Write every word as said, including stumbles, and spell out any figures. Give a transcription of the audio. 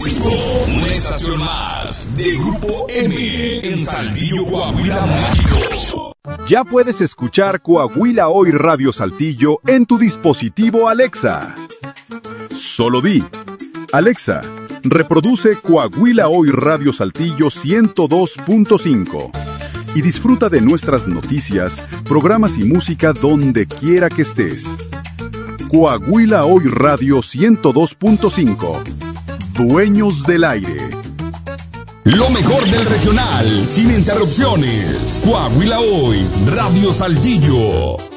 cinco, una estación más de Grupo M en Saltillo, Coahuila, México. Ya puedes escuchar Coahuila Hoy Radio Saltillo en tu dispositivo Alexa. Solo di, Alexa, reproduce Coahuila Hoy Radio Saltillo ciento dos punto cinco y disfruta de nuestras noticias, programas y música donde quiera que estés. Coahuila Hoy Radio ciento dos punto cinco. Dueños del aire. Lo mejor del regional, sin interrupciones. Coahuila Hoy, Radio Saltillo.